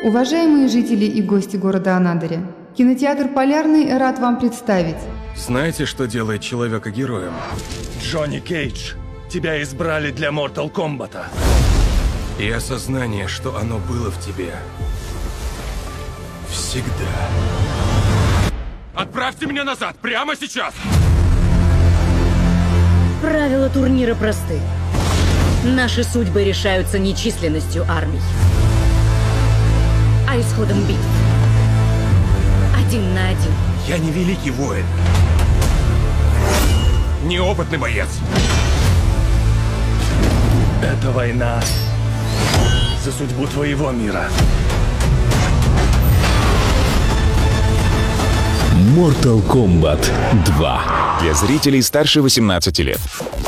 Уважаемые жители и гости города Анадыря, кинотеатр «Полярный» рад вам представить. Знаете, что делает человека героем? Джонни Кейдж, тебя избрали для Mortal Kombat. И осознание, что оно было в тебе. Всегда. Отправьте меня назад, прямо сейчас! Правила турнира просты. Наши судьбы решаются не численностью армий, а исходом битв. 1 на 1. Я не великий воин. Неопытный боец. Это война за судьбу твоего мира. Mortal Kombat 2. Для зрителей старше 18 лет.